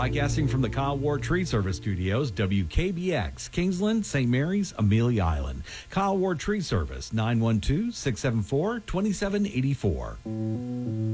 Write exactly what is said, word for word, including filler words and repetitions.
broadcasting from the Kyle Ward Tree Service Studios, W K B X, Kingsland, Saint Mary's, Amelia Island. Kyle Ward Tree Service, nine one two, six seven four, two seven eight four.